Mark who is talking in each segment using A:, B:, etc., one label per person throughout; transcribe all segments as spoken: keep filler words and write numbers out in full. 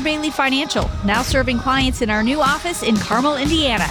A: Howard Bailey Financial, now serving clients in our new office in Carmel, Indiana.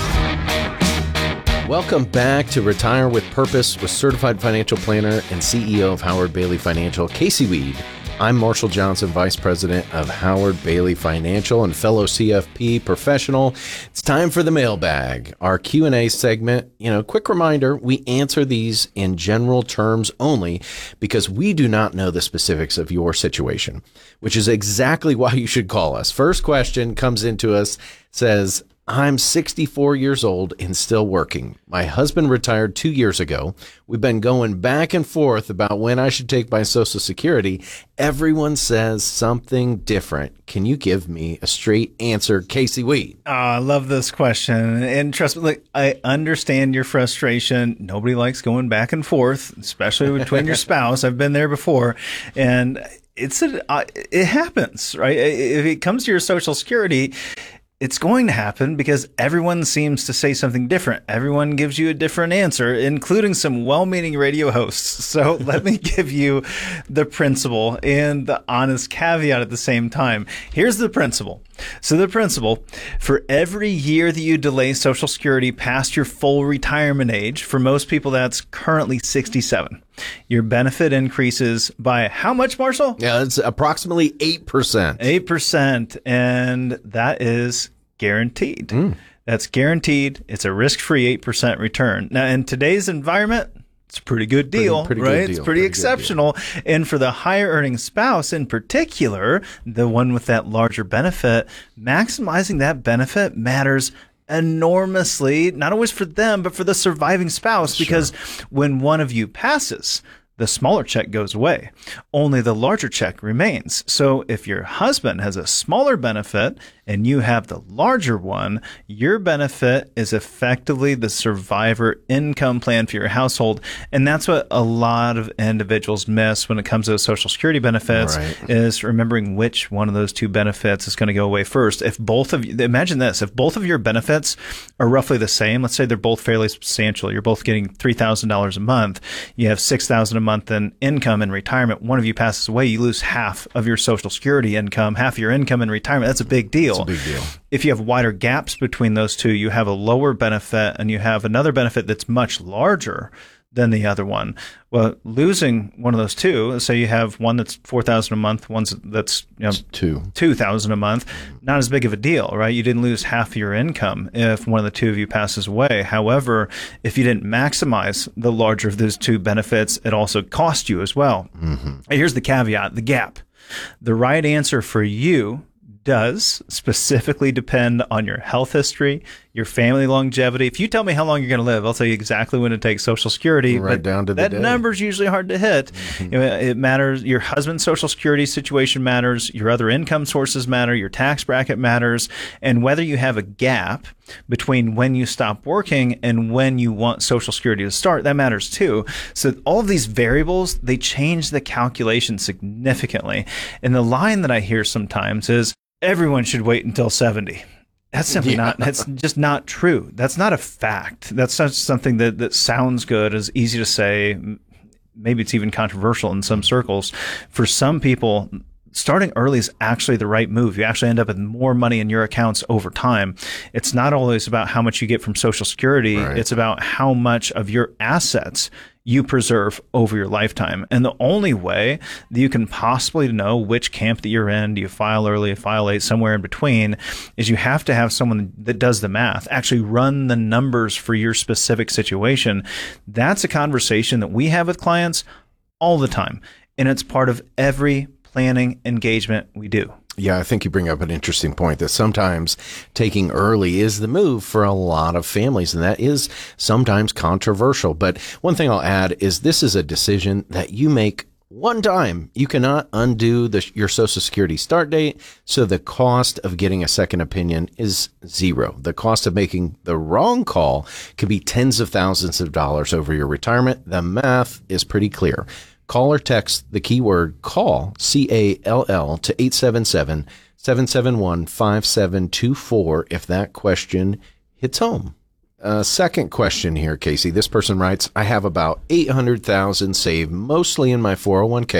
B: Welcome back to Retire with Purpose with certified financial planner and C E O of Howard Bailey Financial, Casey Weed. I'm Marshall Johnson, Vice President of Howard Bailey Financial and fellow C F P professional. It's time for the mailbag, our Q and A segment. You know, quick reminder, we answer these in general terms only because we do not know the specifics of your situation, which is exactly why you should call us. First question comes into us, says, I'm sixty-four years old and still working. My husband retired two years ago. We've been going back and forth about when I should take my Social Security. Everyone says something different. Can you give me a straight answer, Casey Weed?
C: Oh, I love this question. And trust me, like, I understand your frustration. Nobody likes going back and forth, especially between your spouse. I've been there before. And it's a, uh, it happens, right? If it comes to your Social Security, it's going to happen because everyone seems to say something different. Everyone gives you a different answer, including some well-meaning radio hosts. So let me give you the principle and the honest caveat at the same time. Here's the principle. So the principle, for every year that you delay Social Security past your full retirement age, for most people that's currently sixty-seven, your benefit increases by how much, Marshall?
B: Yeah, it's approximately eight percent.
C: eight percent, and that is guaranteed. Mm. That's guaranteed. It's a risk-free eight percent return. Now, in today's environment, it's a pretty good deal,
B: pretty, pretty
C: right?
B: Good deal.
C: It's pretty, pretty exceptional. And for the higher earning spouse in particular, the one with that larger benefit, maximizing that benefit matters enormously, not always for them, but for the surviving spouse, sure. Because when one of you passes, the smaller check goes away. Only the larger check remains. So if your husband has a smaller benefit and you have the larger one, your benefit is effectively the survivor income plan for your household. And that's what a lot of individuals miss when it comes to Social Security benefits, right, is remembering which one of those two benefits is going to go away first. If both of you, imagine this, if both of your benefits are roughly the same, let's say they're both fairly substantial, you're both getting three thousand dollars a month, you have six thousand dollars a month in income in retirement, one of you passes away, you lose half of your Social Security income, half of your income in retirement. That's a big deal.
B: It's a big deal.
C: If you have wider gaps between those two, you have a lower benefit and you have another benefit that's much larger than the other one. Well, losing one of those two, let's say you have one that's four thousand dollars a month, one that's, you know,
B: two
C: two thousand dollars a month, not as big of a deal, right? You didn't lose half of your income if one of the two of you passes away. However, if you didn't maximize the larger of those two benefits, it also cost you as well. Mm-hmm. Here's the caveat, the gap. The right answer for you does specifically depend on your health history, your family longevity. If you tell me how long you're going to live, I'll tell you exactly when to take Social Security.
B: Right down to the
C: that
B: day.
C: number's usually hard to hit. Mm-hmm. You know, it matters. Your husband's Social Security situation matters. Your other income sources matter. Your tax bracket matters. And whether you have a gap between when you stop working and when you want Social Security to start, that matters too. So all of these variables, they change the calculation significantly. And the line that I hear sometimes is, everyone should wait until seventy. That's simply yeah. not, that's just not true. That's not a fact. That's not something that, that sounds good, is easy to say. Maybe it's even controversial in some circles. For some people, starting early is actually the right move. You actually end up with more money in your accounts over time. It's not always about how much you get from Social Security. Right. It's about how much of your assets you preserve over your lifetime. And the only way that you can possibly know which camp that you're in, do you file early, file late, somewhere in between, is you have to have someone that does the math, actually run the numbers for your specific situation. That's a conversation that we have with clients all the time. And it's part of every planning engagement we do.
B: Yeah, I think you bring up an interesting point that sometimes taking early is the move for a lot of families, and that is sometimes controversial. But one thing I'll add is this is a decision that you make one time. You cannot undo the, your Social Security start date, so the cost of getting a second opinion is zero. The cost of making the wrong call could be tens of thousands of dollars over your retirement. The math is pretty clear. Call or text the keyword CALL, C A L L, to eight seven seven, seven seven one, five seven two four if that question hits home. Uh, second question here, Casey. This person writes, I have about eight hundred thousand dollars saved, mostly in my four oh one k.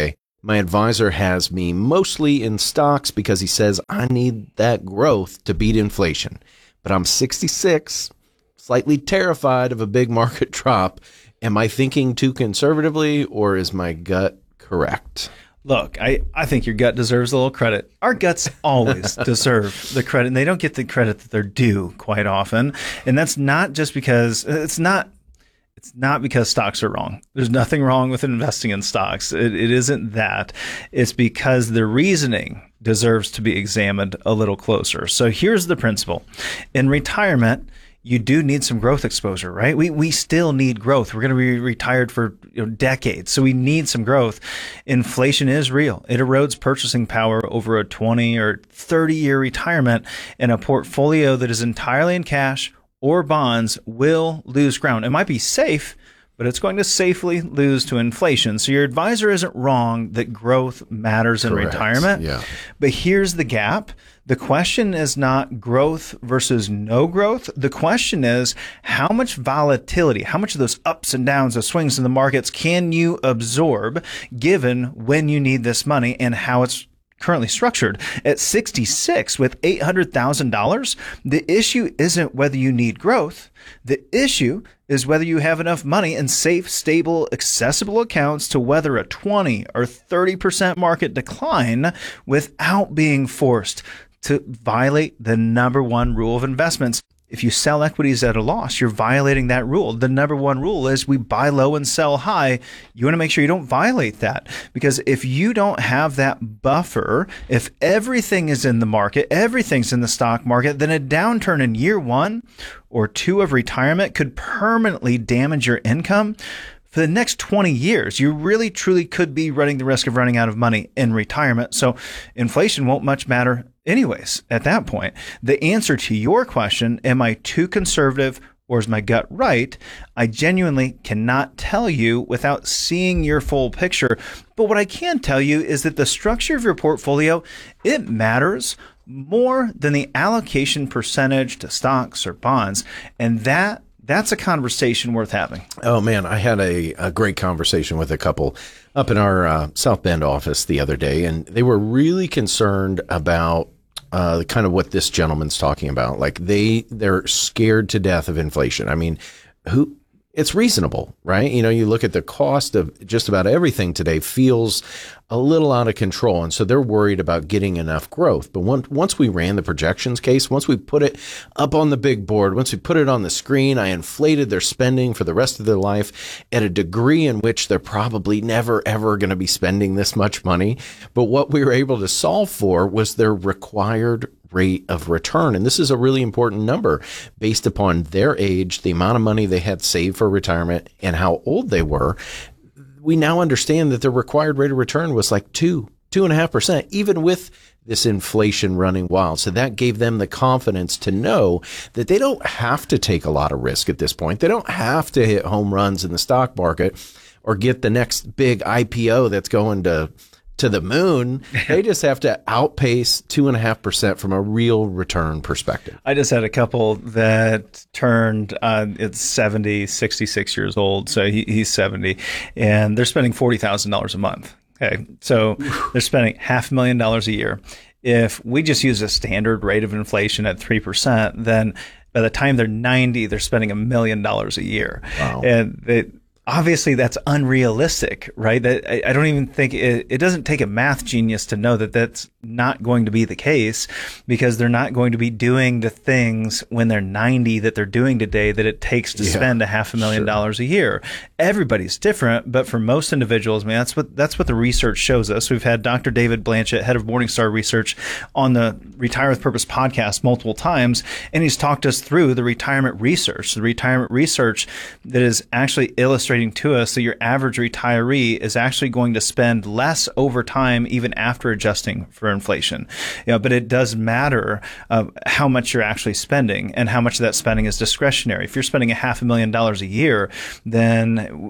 B: My advisor has me mostly in stocks because he says I need that growth to beat inflation. But I'm sixty-six, slightly terrified of a big market drop. Am I thinking too conservatively, or is my gut correct?
C: Look, I, I think your gut deserves a little credit. Our guts always deserve the credit, and they don't get the credit that they're due quite often. And that's not just because it's not it's not because stocks are wrong. There's nothing wrong with investing in stocks. It, it isn't that. It's because the reasoning deserves to be examined a little closer. So here's the principle. In retirement, you do need some growth exposure, right? We we still need growth. We're going to be retired for you know, decades, so we need some growth. Inflation is real. It erodes purchasing power over a twenty or thirty year retirement, and a portfolio that is entirely in cash or bonds will lose ground. It might be safe, but it's going to safely lose to inflation. So your advisor isn't wrong that growth matters in
B: Correct.
C: retirement.
B: Yeah.
C: But here's the gap. The question is not growth versus no growth. The question is how much volatility, how much of those ups and downs, the swings in the markets can you absorb given when you need this money and how it's currently structured. At sixty-six with eight hundred thousand dollars, the issue isn't whether you need growth. The issue is whether you have enough money in safe, stable, accessible accounts to weather a twenty or thirty percent market decline without being forced to violate the number one rule of investments. If you sell equities at a loss, you're violating that rule. The number one rule is we buy low and sell high. You want to make sure you don't violate that, because if you don't have that buffer, if everything is in the market, everything's in the stock market, then a downturn in year one or two of retirement could permanently damage your income. For the next twenty years, you really, truly could be running the risk of running out of money in retirement. So inflation won't much matter anyways at that point. The answer to your question, am I too conservative or is my gut right? I genuinely cannot tell you without seeing your full picture. But what I can tell you is that the structure of your portfolio, it matters more than the allocation percentage to stocks or bonds. And that That's a conversation worth having.
B: Oh, man, I had a, a great conversation with a couple up in our uh, South Bend office the other day, and they were really concerned about uh, kind of what this gentleman's talking about. Like they, they're scared to death of inflation. I mean, who? It's reasonable, right? You know, you look at the cost of just about everything today feels a little out of control. And so they're worried about getting enough growth. But once, once we ran the projections case, once we put it up on the big board, once we put it on the screen, I inflated their spending for the rest of their life at a degree in which they're probably never, ever going to be spending this much money. But what we were able to solve for was their required rate of return. And this is a really important number based upon their age, the amount of money they had saved for retirement, and how old they were. We now understand that the required rate of return was like two, two and a half percent, even with this inflation running wild. So that gave them the confidence to know that they don't have to take a lot of risk at this point. They don't have to hit home runs in the stock market or get the next big I P O that's going to to the moon. They just have to outpace two and a half percent from a real return perspective.
C: I just had a couple that turned, uh, it's seventy, sixty-six years old. So he, he's seventy and they're spending forty thousand dollars a month. Okay. So they're spending half a million dollars a year. If we just use a standard rate of inflation at three percent, then by the time they're ninety, they're spending a million dollars a year. Wow. And they, obviously, that's unrealistic, right? That I, I don't even think it, it doesn't take a math genius to know that that's not going to be the case, because they're not going to be doing the things when they're ninety that they're doing today that it takes to yeah, spend a half a million sure. dollars a year. Everybody's different, but for most individuals, I mean, that's what that's what the research shows us. We've had Doctor David Blanchett, head of Morningstar Research, on the Retire with Purpose podcast multiple times, and he's talked us through the retirement research, the retirement research that is actually illustrating to us that your average retiree is actually going to spend less over time, even after adjusting for inflation. You know, but it does matter uh, how much you're actually spending and how much of that spending is discretionary. If you're spending a half a million dollars a year, then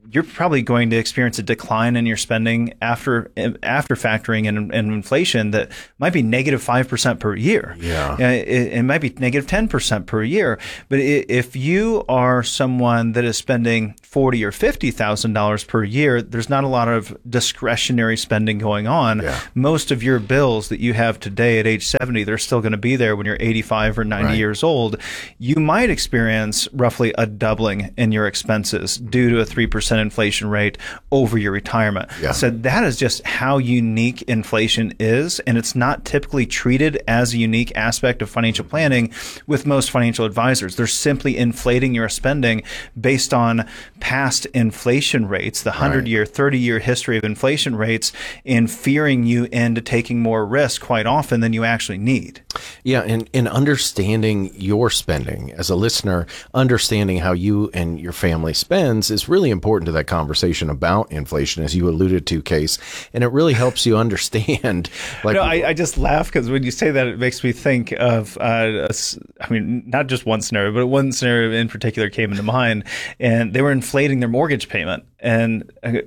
C: you're probably going to experience a decline in your spending after after factoring in, in inflation that might be negative five percent per year.
B: Yeah.
C: Uh, it, it might be negative ten percent per year. But if you are someone that is spending forty thousand dollars or fifty thousand dollars per year, there's not a lot of discretionary spending going on.
B: Yeah.
C: Most of your bills that you have today at age seventy, they're still going to be there when you're eighty-five or ninety
B: Right.
C: years old. You might experience roughly a doubling in your expenses due to a three percent inflation rate over your retirement.
B: Yeah.
C: So that is just how unique inflation is, and it's not typically treated as a unique aspect of financial planning with most financial advisors. They're simply inflating your spending based on past inflation rates, the hundred-year, thirty-year history of inflation rates, and fearing you into taking more risk quite often than you actually need.
B: Yeah, and, and understanding your spending as a listener, understanding how you and your family spends is really important to that conversation about inflation, as you alluded to, Case. And it really helps you understand. Like,
C: no, I, I just laugh because when you say that, it makes me think of, uh, a s- I mean, not just one scenario, but one scenario in particular came into mind, and they were inflating their mortgage payment. And uh,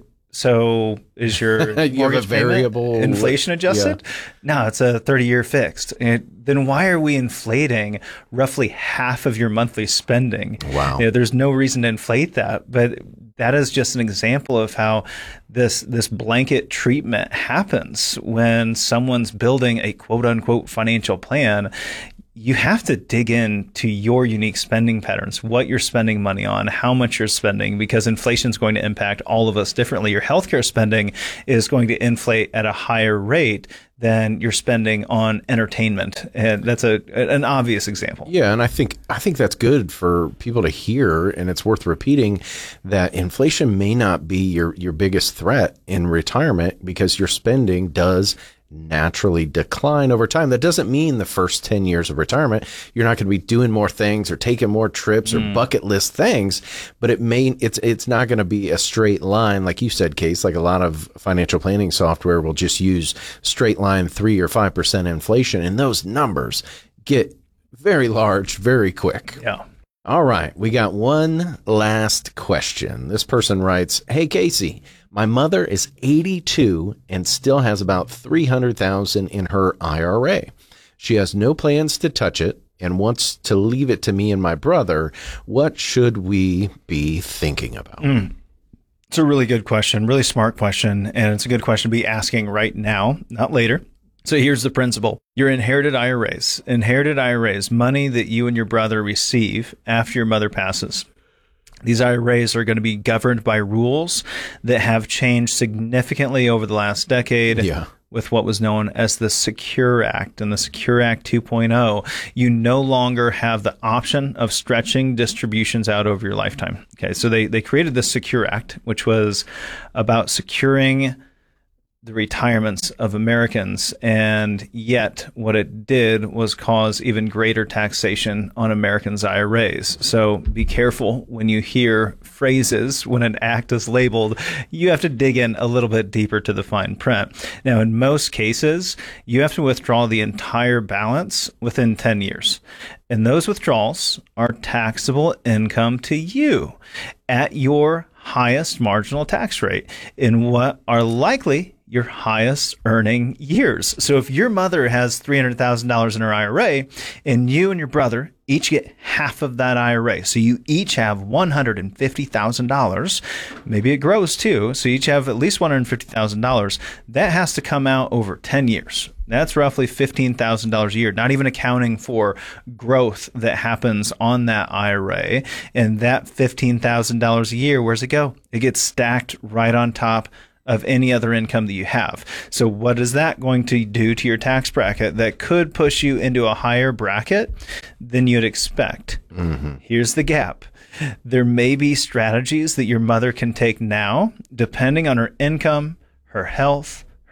C: so is your
B: You
C: mortgage
B: have a variable
C: payment inflation adjusted?
B: Yeah.
C: No, it's a thirty-year fixed. And then why are we inflating roughly half of your monthly spending?
B: Wow.
C: You know, there's no reason to inflate that, but that is just an example of how this this blanket treatment happens when someone's building a quote unquote financial plan. You have to dig into your unique spending patterns, what you're spending money on, how much you're spending, because inflation is going to impact all of us differently. Your healthcare spending is going to inflate at a higher rate than you're spending on entertainment. And that's a an obvious example.
B: Yeah, and I think I think that's good for people to hear, and it's worth repeating that inflation may not be your, your biggest threat in retirement because your spending does naturally decline over time. That doesn't mean the first ten years of retirement you're not going to be doing more things or taking more trips or
C: Mm.
B: bucket list things, but it may it's it's not going to be a straight line, like you said, Case. Like a lot of financial planning software will just use straight line three or five percent inflation, and those numbers get very large very quick.
C: Yeah.
B: All right, we got one last question. This person writes, "Hey Casey, my mother is eighty-two and still has about three hundred thousand dollars in her I R A. She has no plans to touch it and wants to leave it to me and my brother. What should we be thinking about?"
C: Mm. It's a really good question, really smart question, and it's a good question to be asking right now, not later. So here's the principle. Your inherited I R As, inherited I R As, money that you and your brother receive after your mother passes. These I R As are going to be governed by rules that have changed significantly over the last decade.
B: Yeah.
C: With what was known as the Secure Act and the Secure Act two point oh, you no longer have the option of stretching distributions out over your lifetime. Okay, so they, they created the Secure Act, which was about securing the retirements of Americans, and yet what it did was cause even greater taxation on Americans' I R As. So be careful when you hear phrases, when an act is labeled, you have to dig in a little bit deeper to the fine print. Now, in most cases, you have to withdraw the entire balance within ten years. And those withdrawals are taxable income to you at your highest marginal tax rate in what are likely your highest earning years. So if your mother has three hundred thousand dollars in her I R A and you and your brother each get half of that I R A, so you each have one hundred fifty thousand dollars, maybe it grows too, so you each have at least one hundred fifty thousand dollars, that has to come out over ten years. That's roughly fifteen thousand dollars a year, not even accounting for growth that happens on that I R A. And that fifteen thousand dollars a year, where's it go? It gets stacked right on top of any other income that you have. So what is that going to do to your tax bracket that could push you into a higher bracket than you'd expect? Mm-hmm. Here's the gap. There may be strategies that your mother can take now, depending on her income, her health, her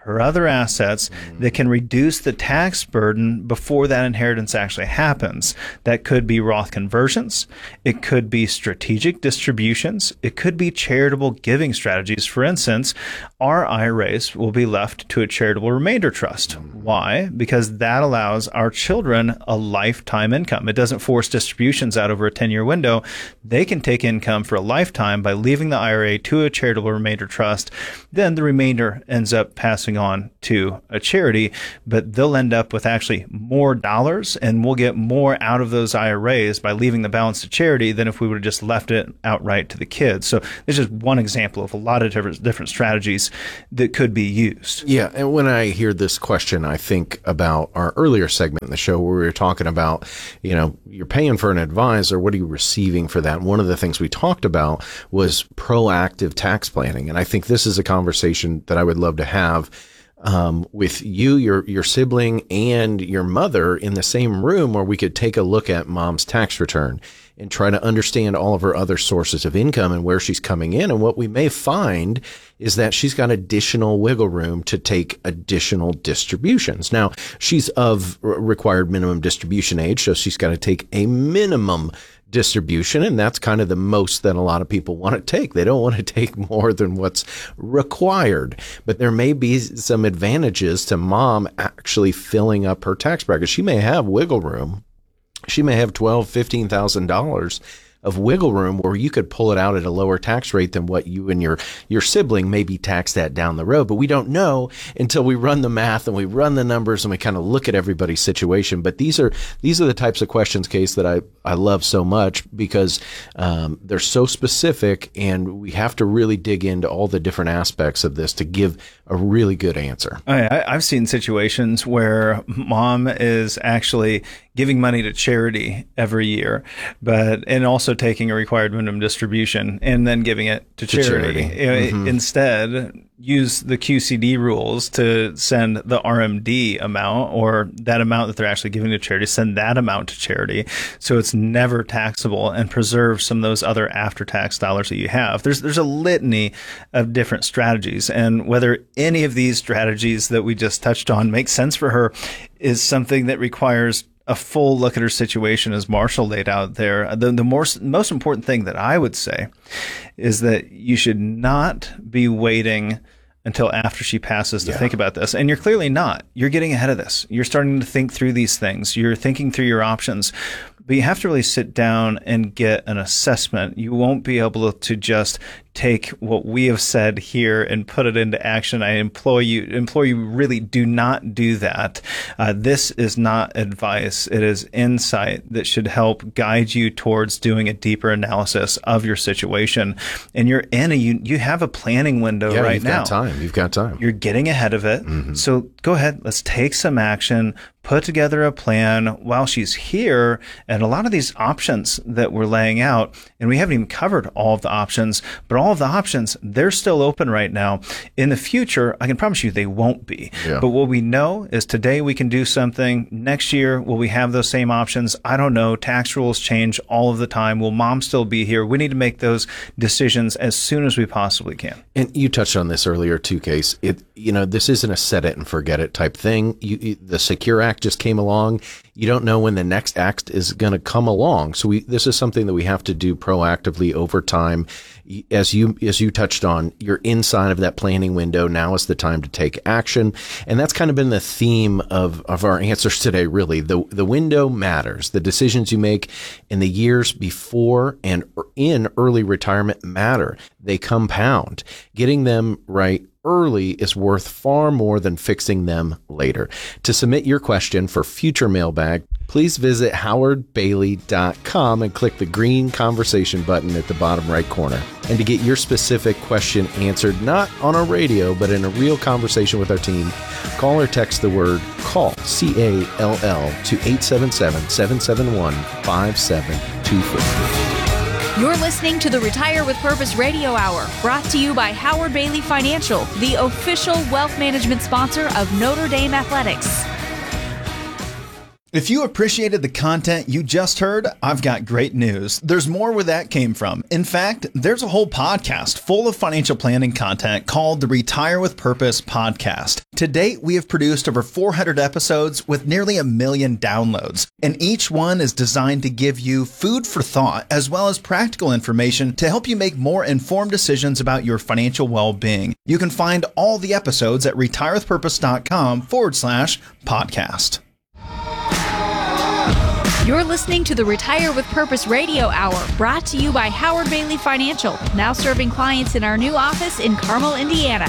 C: her other assets that can reduce the tax burden before that inheritance actually happens. That could be Roth conversions. It could be strategic distributions. It could be charitable giving strategies. For instance, our I R As will be left to a charitable remainder trust. Why? Because that allows our children a lifetime income. It doesn't force distributions out over a ten-year window. They can take income for a lifetime by leaving the I R A to a charitable remainder trust. Then the remainder ends up passing on to a charity, but they'll end up with actually more dollars, and we'll get more out of those I R As by leaving the balance to charity than if we would have just left it outright to the kids. So this is one example of a lot of different, different strategies that could be used.
B: Yeah, and when I hear this question, I think about our earlier segment in the show where we were talking about, you know, you're paying for an advisor, what are you receiving for that? And one of the things we talked about was proactive tax planning. And I think this is a conversation that I would love to have um, with you, your your sibling, and your mother in the same room, where we could take a look at mom's tax return and try to understand all of her other sources of income and where she's coming in. And what we may find is that she's got additional wiggle room to take additional distributions. Now, she's of required minimum distribution age, so she's got to take a minimum distribution, and that's kind of the most that a lot of people want to take. They don't want to take more than what's required, but there may be some advantages to mom actually filling up her tax bracket. She may have wiggle room. She may have twelve thousand dollars, fifteen thousand dollars of wiggle room where you could pull it out at a lower tax rate than what you and your, your sibling may be taxed at down the road. But we don't know until we run the math and we run the numbers and we kind of look at everybody's situation. But these are, these are the types of questions, Case, that I, I love so much because um, they're so specific, and we have to really dig into all the different aspects of this to give a really good answer.
C: I, I've seen situations where mom is actually giving money to charity every year, but and also taking a required minimum distribution and then giving it to,
B: To
C: charity.
B: charity.
C: You know,
B: Mm-hmm.
C: Instead, use the Q C D rules to send the R M D amount, or that amount that they're actually giving to charity, send that amount to charity. So it's never taxable and preserve some of those other after-tax dollars that you have. There's there's a litany of different strategies, and whether any of these strategies that we just touched on make sense for her is something that requires a full look at her situation, as Marshall laid out there. The, the more, most important thing that I would say is that you should not be waiting until after she passes to
B: Yeah.
C: think about this. And you're clearly not. You're getting ahead of this. You're starting to think through these things. You're thinking through your options. But you have to really sit down and get an assessment. You won't be able to just take what we have said here and put it into action. I implore you, implore you really do not do that. Uh, this is not advice. It is insight that should help guide you towards doing a deeper analysis of your situation. And you're in a, you, you have a planning window
B: Yeah,
C: right
B: you've
C: now.
B: got time. You've got time.
C: You're getting ahead of it.
B: Mm-hmm.
C: So go ahead. Let's take some action. Put together a plan while she's here. And a lot of these options that we're laying out, and we haven't even covered all of the options, but all of the options, they're still open right now. In the future, I can promise you they won't be.
B: Yeah.
C: But what we know is today we can do something. Next year, will we have those same options? I don't know. Tax rules change all of the time. Will mom still be here? We need to make those decisions as soon as we possibly can.
B: And you touched on this earlier too, Case. It, you know, this isn't a set it and forget it type thing. You, you, the Secure Act just came along. You don't know when the next act is going to come along. So we, this is something that we have to do proactively over time. As you, as you touched on, you're inside of that planning window. Now is the time to take action. And that's kind of been the theme of, of our answers today, really. The, the window matters. The decisions you make in the years before and in early retirement matter. They compound. Getting them right early is worth far more than fixing them later. To submit your question for future mailbag, please visit howard bailey dot com and click the green conversation button at the bottom right corner. And to get your specific question answered, not on our radio, but in a real conversation with our team, call or text the word CALL, C A L L, to eight seven seven, seven seven one, five seven two four.
A: You're listening to the Retire with Purpose Radio Hour, brought to you by Howard Bailey Financial, the official wealth management sponsor of Notre Dame Athletics.
D: If you appreciated the content you just heard, I've got great news. There's more where that came from. In fact, there's a whole podcast full of financial planning content called the Retire with Purpose podcast. To date, we have produced over four hundred episodes with nearly a million downloads, and each one is designed to give you food for thought as well as practical information to help you make more informed decisions about your financial well-being. You can find all the episodes at retirewithpurpose.com forward slash podcast.
A: You're listening to the Retire with Purpose Radio Hour, brought to you by Howard Bailey Financial, now serving clients in our new office in Carmel, Indiana.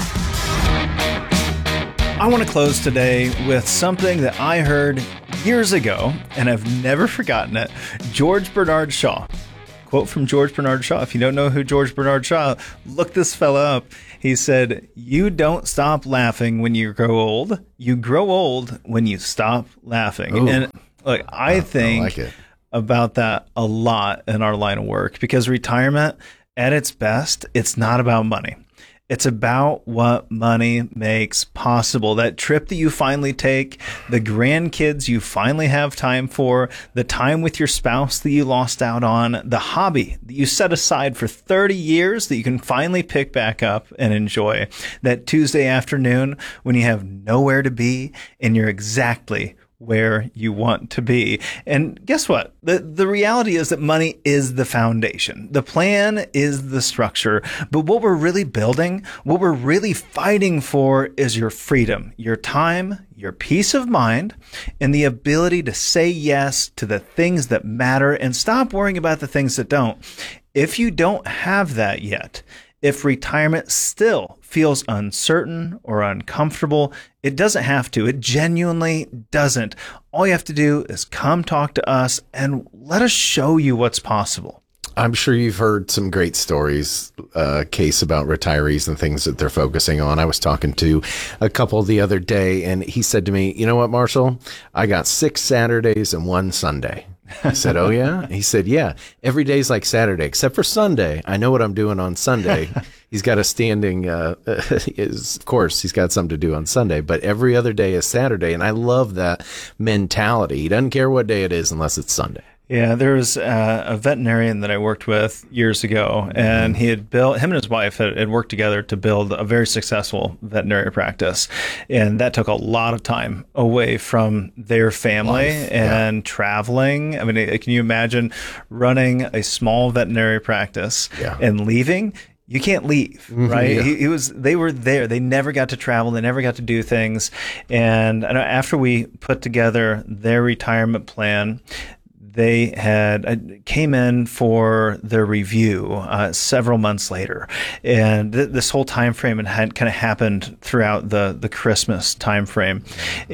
C: I want to close today with something that I heard years ago, and I've never forgotten it. George Bernard Shaw. Quote from George Bernard Shaw. If you don't know who George Bernard Shaw, look this fella up. He said, "You don't stop laughing when you grow old. You grow old when you stop laughing."
B: Ooh.
C: And look, I think
B: I like it.
C: about that a lot in our line of work, because retirement at its best, it's not about money. It's about what money makes possible. That trip that you finally take, the grandkids you finally have time for, the time with your spouse that you lost out on, the hobby that you set aside for thirty years that you can finally pick back up and enjoy. That Tuesday afternoon when you have nowhere to be and you're exactly where you want to be. And guess what? The the reality is that money is the foundation. The plan is the structure. But what we're really building, what we're really fighting for is your freedom, your time, your peace of mind, and the ability to say yes to the things that matter and stop worrying about the things that don't. If you don't have that yet, if retirement still feels uncertain or uncomfortable, it doesn't have to. It genuinely doesn't. All you have to do is come talk to us and let us show you what's possible.
B: I'm sure you've heard some great stories, uh, Case, about retirees and things that they're focusing on. I was talking to a couple the other day, and he said to me, "You know what, Marshall? I got six Saturdays and one Sunday." I said, "Oh, yeah?" He said, "Yeah, every day's like Saturday, except for Sunday. I know what I'm doing on Sunday." He's got a standing, uh, is, of course, he's got something to do on Sunday, but every other day is Saturday. And I love that mentality. He doesn't care what day it is unless it's Sunday.
C: Yeah, there was uh, a veterinarian that I worked with years ago, and he had built, him and his wife had, had worked together to build a very successful veterinary practice. And that took a lot of time away from their family
B: Life,
C: and
B: yeah.
C: traveling. I mean, can you imagine running a small veterinary practice
B: Yeah.
C: and leaving? You can't leave, right?
B: Yeah.
C: He, he was. They were there. They never got to travel. They never got to do things. And I know after we put together their retirement plan, they had uh, came in for their review uh, several months later, and th- this whole time frame had kind of happened throughout the the Christmas time frame.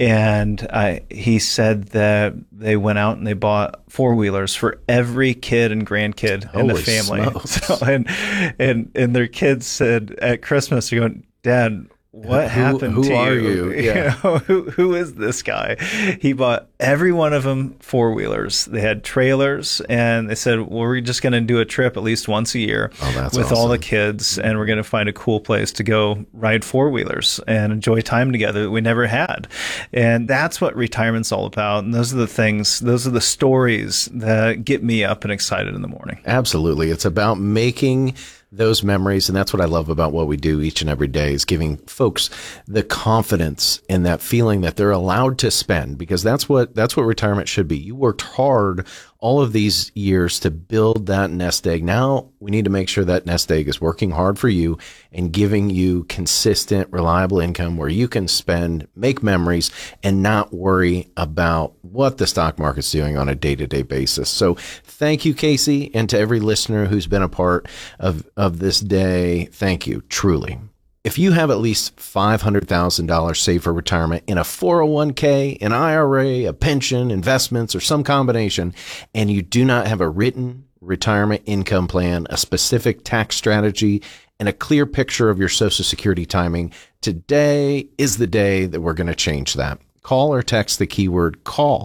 C: And uh, he said that they went out and they bought four wheelers for every kid and grandkid in the
B: Holy
C: family.
B: smokes.
C: So, and and and their kids said at Christmas, they're going, "Dad, what
B: Who-
C: happened
B: who
C: to
B: are
C: you?
B: you? Yeah.
C: know, who who is this guy?" He bought every one of them four wheelers. They had trailers, and they said, "Well, we're just going to do a trip at least once a year
B: Oh, that's
C: with all the
B: awesome.
C: kids, and we're going to find a cool place to go ride four wheelers and enjoy time together that we never had." And that's what retirement's all about. And those are the things, those are the stories that get me up and excited in the morning.
B: Absolutely. It's about making those memories. And that's what I love about what we do each and every day, is giving folks the confidence and that feeling that they're allowed to spend, because that's what, that's what retirement should be. You worked hard all of these years to build that nest egg. Now we need to make sure that nest egg is working hard for you and giving you consistent, reliable income where you can spend, make memories, and not worry about what the stock market's doing on a day-to-day basis. So thank you, Casey, and to every listener who's been a part of, of this day. Thank you, truly. If you have at least five hundred thousand dollars saved for retirement in a four oh one k, an I R A, a pension, investments, or some combination, and you do not have a written retirement income plan, a specific tax strategy, and a clear picture of your Social Security timing, today is the day that we're going to change that. Call or text the keyword CALL,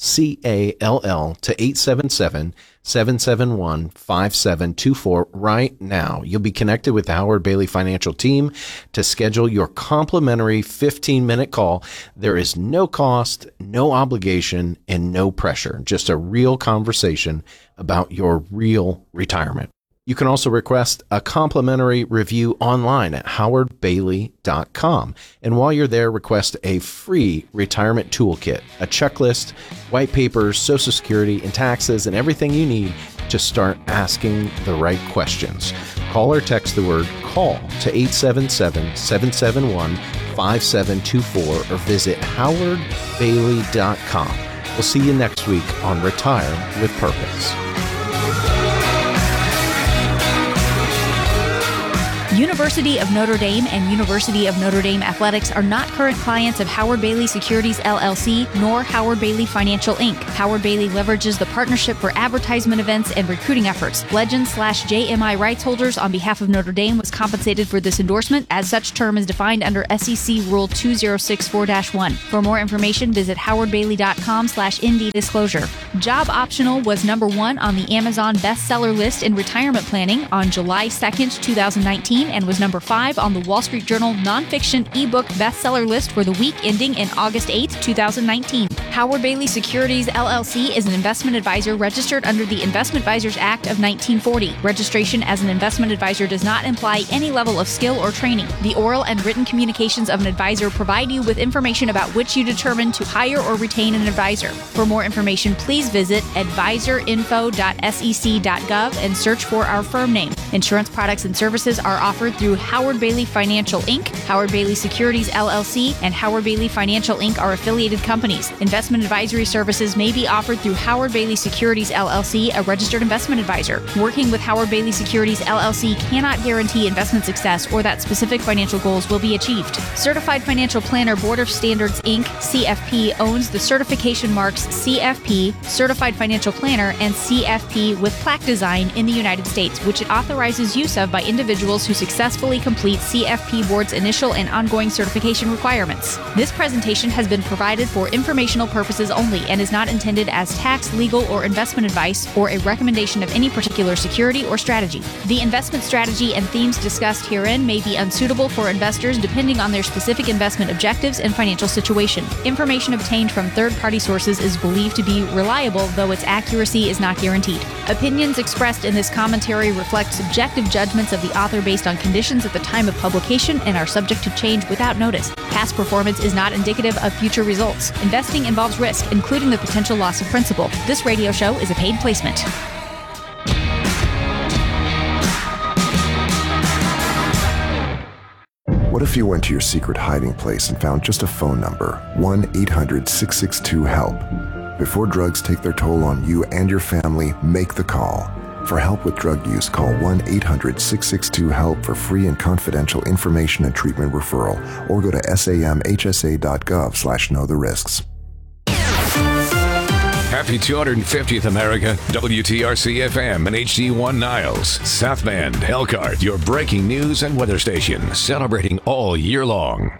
B: C A L L, to eight seven seven, seven seven one, five seven two four right now. You'll be connected with the Howard Bailey Financial team to schedule your complimentary fifteen-minute call. There is no cost, no obligation, and no pressure. Just a real conversation about your real retirement. You can also request a complimentary review online at howard bailey dot com. And while you're there, request a free retirement toolkit, a checklist, white papers, Social Security, and taxes, and everything you need to start asking the right questions. Call or text the word CALL to eight seven seven, seven seven one, five seven two four or visit howard bailey dot com. We'll see you next week on Retire with Purpose.
A: University of Notre Dame and University of Notre Dame Athletics are not current clients of Howard Bailey Securities, L L C, nor Howard Bailey Financial, Incorporated. Howard Bailey leverages the partnership for advertisement events and recruiting efforts. Legends slash J M I rights holders on behalf of Notre Dame was compensated for this endorsement, as such term is defined under S E C Rule two zero six four dash one. For more information, visit howard bailey dot com slash N D disclosure. Job Optional was number one on the Amazon bestseller list in retirement planning on July second, twenty nineteen, and was number five on the Wall Street Journal nonfiction ebook bestseller list for the week ending in August eighth, twenty nineteen. Howard Bailey Securities, L L C is an investment advisor registered under the Investment Advisors Act of nineteen forty. Registration as an investment advisor does not imply any level of skill or training. The oral and written communications of an advisor provide you with information about which you determine to hire or retain an advisor. For more information, please visit advisor info dot s e c dot gov and search for our firm name. Insurance products and services are offered through Howard Bailey Financial, Incorporated, Howard Bailey Securities, L L C, and Howard Bailey Financial, Incorporated are affiliated companies. Investment advisory services may be offered through Howard Bailey Securities, L L C, a registered investment advisor. Working with Howard Bailey Securities, L L C cannot guarantee investment success or that specific financial goals will be achieved. Certified Financial Planner Board of Standards, Incorporated, C F P, owns the certification marks C F P, Certified Financial Planner, and C F P with plaque design in the United States, which it authorizes use of by individuals who successfully complete C F P Board's initial and ongoing certification requirements. This presentation has been provided for informational purposes only and is not intended as tax, legal, or investment advice or a recommendation of any particular security or strategy. The investment strategy and themes discussed herein may be unsuitable for investors depending on their specific investment objectives and financial situation. Information obtained from third-party sources is believed to be reliable, though its accuracy is not guaranteed. Opinions expressed in this commentary reflect subjective judgments of the author based on conditions at the time of publication and are subject to change without notice. Past performance is not indicative of future results. Investing involves risk, including the potential loss of principal. This radio show is a paid placement.
E: What if you went to your secret hiding place and found just a phone number, one eight hundred six six two HELP? Before drugs take their toll on you and your family, make the call. For help with drug use, call one eight hundred six six two HELP for free and confidential information and treatment referral, or go to samhsa dot gov slash know the risks.
F: Happy two hundred fiftieth America, W T R C F M and H D one Niles, South Bend, Elkhart, your breaking news and weather station, celebrating all year long.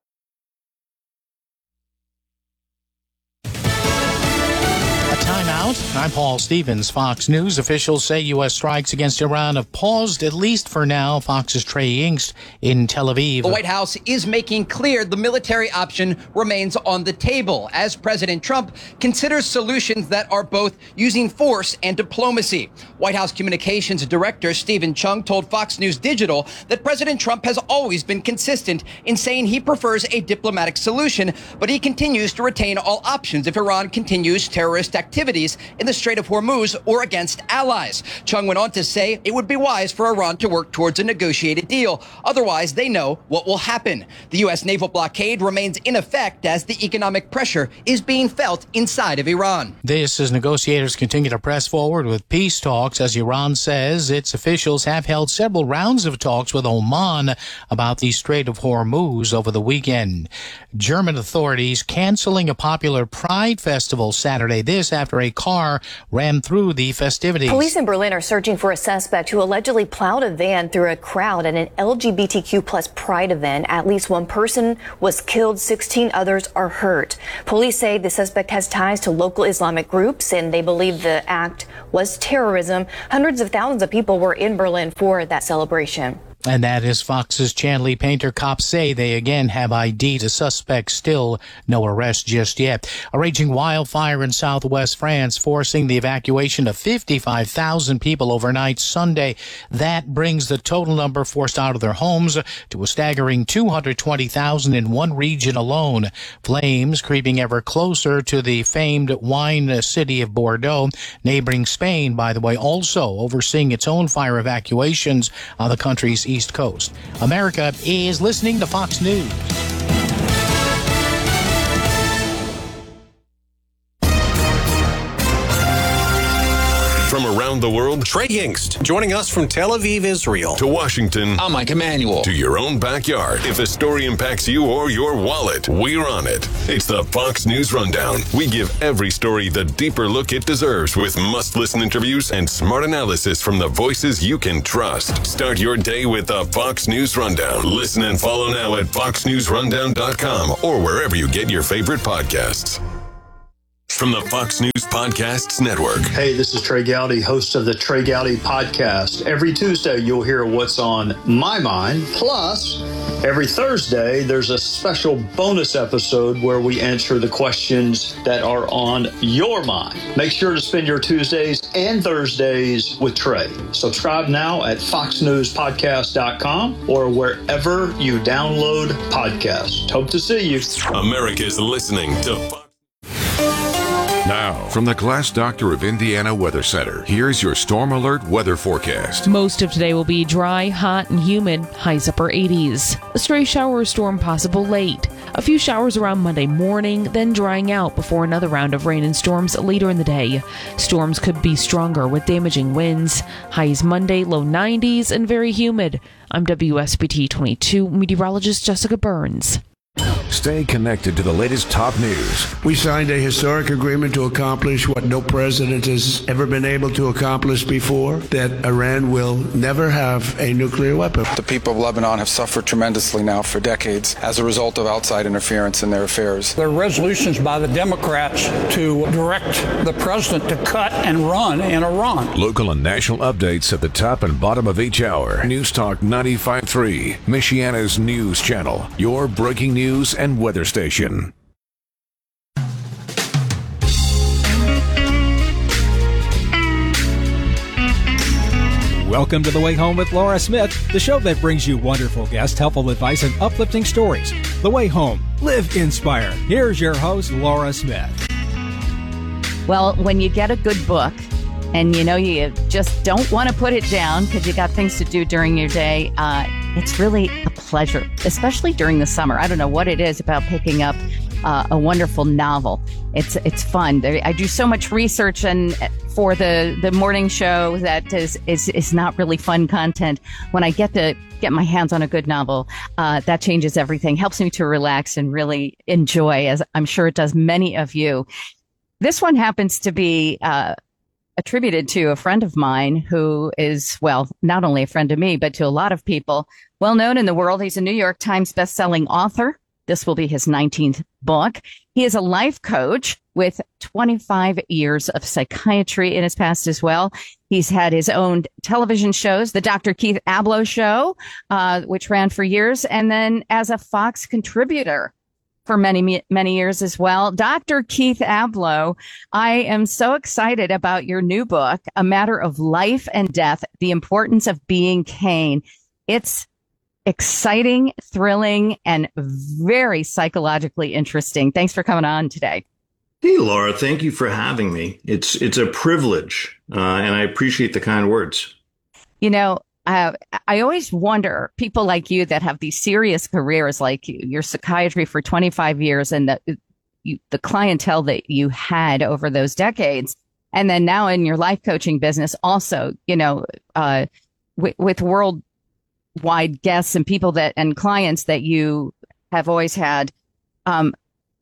G: I'm Paul Stevens. Fox News officials say U S strikes against Iran have paused, at least for now. Fox's Trey Yingst in Tel Aviv.
H: The White House is making clear the military option remains on the table as President Trump considers solutions that are both using force and diplomacy. White House Communications Director Stephen Chung told Fox News Digital that President Trump has always been consistent in saying he prefers a diplomatic solution, but he continues to retain all options if Iran continues terrorist activities in the Strait of Hormuz or against allies. Chung went on to say it would be wise for Iran to work towards a negotiated deal. Otherwise, they know what will happen. The U S naval blockade remains in effect as the economic pressure is being felt inside of Iran.
G: This as negotiators continue to press forward with peace talks, as Iran says its officials have held several rounds of talks with Oman about the Strait of Hormuz over the weekend. German authorities canceling a popular Pride festival Saturday. This after a car rammed through the festivities.
I: Police in Berlin are searching for a suspect who allegedly plowed a van through a crowd at an L G B T Q plus pride event. At least one person was killed, sixteen others are hurt. Police say the suspect has ties to local Islamic groups, and they believe the act was terrorism. Hundreds of thousands of people were in Berlin for that celebration.
G: And that is Fox's Chanley Painter. Cops say they again have I D'd a suspect. Still no arrest just yet. A raging wildfire in southwest France forcing the evacuation of fifty-five thousand people overnight Sunday. That brings the total number forced out of their homes to a staggering two hundred twenty thousand in one region alone. Flames creeping ever closer to the famed wine city of Bordeaux. Neighboring Spain, by the way, also overseeing its own fire evacuations on the country's East Coast. America is listening to Fox News.
J: From around the world, Trey Yingst, joining us from Tel Aviv, Israel.
F: To Washington.
J: I'm Mike Emanuel.
F: To your own backyard. If a story impacts you or your wallet, we're on it. It's the Fox News Rundown. We give every story the deeper look it deserves with must-listen interviews and smart analysis from the voices you can trust. Start your day with the Fox News Rundown. Listen and follow now at fox news rundown dot com or wherever you get your favorite podcasts. From the Fox News Podcasts Network.
K: Hey, this is Trey Gowdy, host of the Trey Gowdy Podcast. Every Tuesday, you'll hear what's on my mind. Plus, every Thursday, there's a special bonus episode where we answer the questions that are on your mind. Make sure to spend your Tuesdays and Thursdays with Trey. Subscribe now at fox news podcast dot com or wherever you download podcasts. Hope to see you.
F: America's listening to Fox. Now, from the Glass Doctor of Indiana Weather Center, here's your Storm Alert weather forecast.
L: Most of today will be dry, hot, and humid, highs upper eighties. A stray shower or storm possible late. A few showers around Monday morning, then drying out before another round of rain and storms later in the day. Storms could be stronger with damaging winds. Highs Monday, low nineties, and very humid. I'm W S B T twenty-two meteorologist Jessica Burns.
F: Stay connected to the latest top news.
M: We signed a historic agreement to accomplish what no president has ever been able to accomplish before, that Iran will never have a nuclear weapon.
N: The people of Lebanon have suffered tremendously now for decades as a result of outside interference in their affairs.
O: There are resolutions by the Democrats to direct the president to cut and run in Iran.
F: Local and national updates at the top and bottom of each hour. News Talk ninety-five point three, Michiana's news channel, your breaking news and weather station.
P: Welcome to The Way Home with Laura Smith, the show that brings you wonderful guests, helpful advice, and uplifting stories. The Way Home. Live inspired. Here's your host, Laura Smith.
Q: Well, when you get a good book and you know you just don't want to put it down because you got things to do during your day, uh, it's really a pleasure, especially during the summer. I don't know what it is about picking up uh, a wonderful novel. It's it's fun. There, I do so much research and for the, the morning show that is, is is not really fun content. When I get to get my hands on a good novel, uh, that changes everything. Helps me to relax and really enjoy, as I'm sure it does many of you. This one happens to be uh, attributed to a friend of mine who is, well, not only a friend to me, but to a lot of people, well known in the world. He's a New York Times bestselling author. This will be his nineteenth book. He is a life coach with twenty-five years of psychiatry in his past as well. He's had his own television shows, the Doctor Keith Abloh Show, uh, which ran for years, and then as a Fox contributor for many, many years as well. Doctor Keith Abloh, I am so excited about your new book, A Matter of Life and Death, The Importance of Being Kane. It's exciting, thrilling, and very psychologically interesting. Thanks for coming on today.
R: Hey, Laura, thank you for having me. It's it's a privilege, uh, and I appreciate the kind words.
Q: You know, uh, I always wonder, people like you that have these serious careers, like your psychiatry for twenty-five years and the, you, the clientele that you had over those decades, and then now in your life coaching business also, you know, uh, with, with world wide guests and people that and clients that you have always had. Um,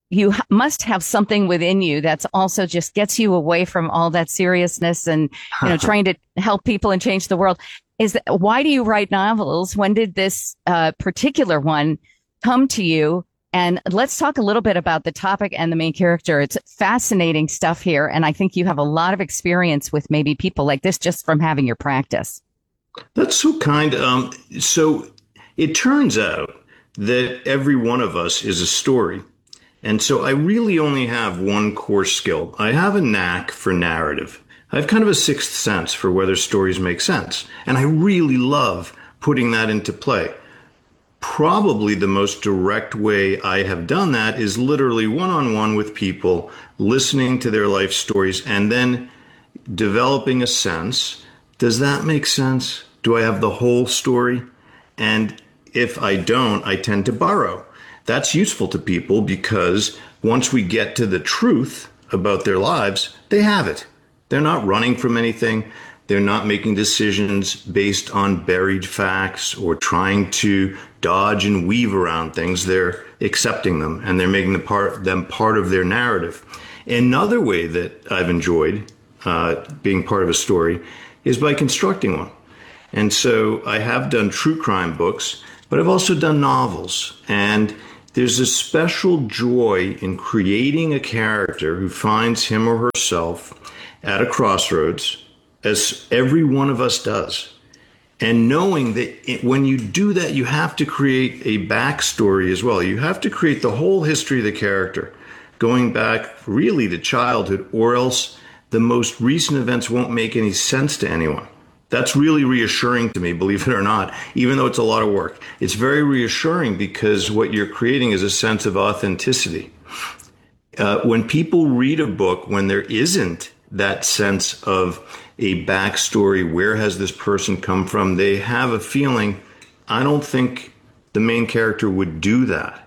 Q: you must have something within you that's also just gets you away from all that seriousness and, you know, trying to help people and change the world. Is that, why do you write novels? When did this uh, particular one come to you? And let's talk a little bit about the topic and the main character. It's fascinating stuff here. And I think you have a lot of experience with maybe people like this just from having your practice.
R: That's so kind. Um, so it turns out that every one of us is a story. And so I really only have one core skill. I have a knack for narrative. I have kind of a sixth sense for whether stories make sense. And I really love putting that into play. Probably the most direct way I have done that is literally one-on-one with people, listening to their life stories, and then developing a sense. Does that make sense? Do I have the whole story? And if I don't, I tend to borrow. That's useful to people because once we get to the truth about their lives, they have it. They're not running from anything. They're not making decisions based on buried facts or trying to dodge and weave around things. They're accepting them and they're making the part, them part of their narrative. Another way that I've enjoyed uh, being part of a story is by constructing one. And so I have done true crime books, but I've also done novels. And there's a special joy in creating a character who finds him or herself at a crossroads, as every one of us does. And knowing that it, when you do that, you have to create a backstory as well. You have to create the whole history of the character, going back really to childhood, or else the most recent events won't make any sense to anyone. That's really reassuring to me, believe it or not, even though it's a lot of work. It's very reassuring because what you're creating is a sense of authenticity. Uh, when people read a book, when there isn't that sense of a backstory, where has this person come from, they have a feeling, I don't think the main character would do that.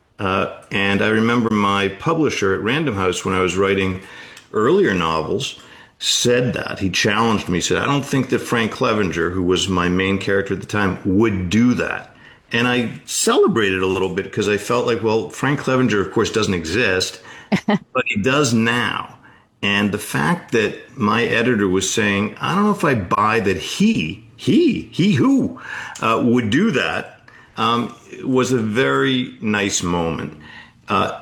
R: Uh, and I remember my publisher at Random House, when I was writing earlier novels, said that. He challenged me, he said, I don't think that Frank Clevenger, who was my main character at the time, would do that. And I celebrated a little bit because I felt like, well, Frank Clevenger, of course, doesn't exist, but he does now. And the fact that my editor was saying, I don't know if I buy that he, he, he who uh, would do that, um, was a very nice moment. Uh,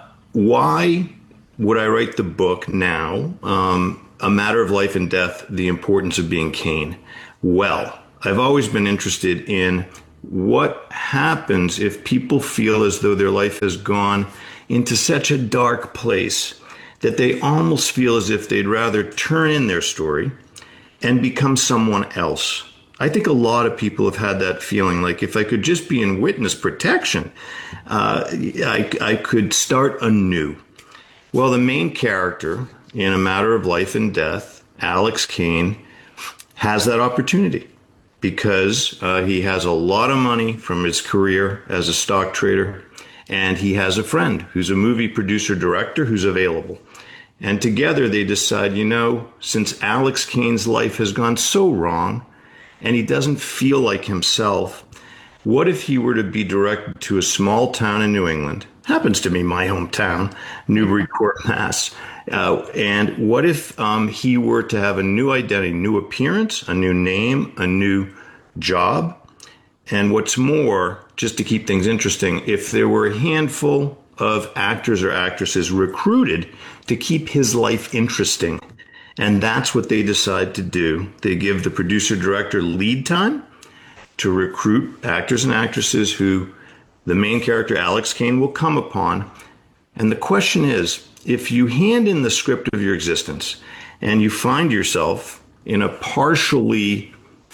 R: why would I write the book now? Um, A Matter of Life and Death, The Importance of Being Kane. Well, I've always been interested in what happens if people feel as though their life has gone into such a dark place that they almost feel as if they'd rather turn in their story and become someone else. I think a lot of people have had that feeling, like if I could just be in witness protection, uh, I, I could start anew. Well, the main character in A Matter of Life and Death, Alex Kane, has that opportunity because uh, he has a lot of money from his career as a stock trader, and he has a friend who's a movie producer director who's available. And together they decide, you know, since Alex Kane's life has gone so wrong and he doesn't feel like himself, what if he were to be directed to a small town in New England? Happens to be my hometown, Newburyport, Mass. Uh, and what if um, he were to have a new identity, new appearance, a new name, a new job? And what's more, just to keep things interesting, if there were a handful of actors or actresses recruited to keep his life interesting. And that's what they decide to do. They give the producer director lead time to recruit actors and actresses who the main character, Alex Kane, will come upon. And the question is, if you hand in the script of your existence and you find yourself in a partially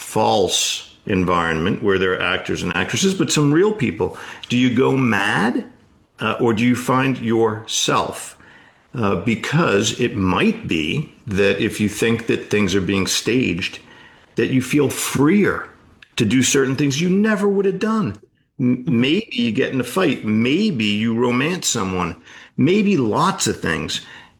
R: false environment where there are actors and actresses, but some real people, do you go mad uh, or do you find yourself? Uh, because it might be that if you think that things are being staged, that you feel freer to do certain things you never would have done. M- maybe you get in a fight. Maybe you romance someone. Maybe lots of things.